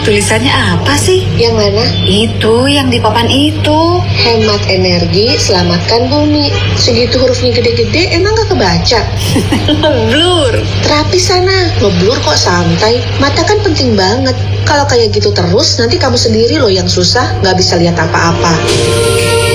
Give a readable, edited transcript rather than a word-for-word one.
Tulisannya apa sih? Yang mana? Itu, yang di papan itu. Hemat energi, selamatkan bumi. Segitu hurufnya gede-gede, emang gak kebaca? Blur. Terapi sana, ngeblur kok santai. Mata kan penting banget. Kalau kayak gitu terus, nanti kamu sendiri loh yang susah, gak bisa lihat apa-apa.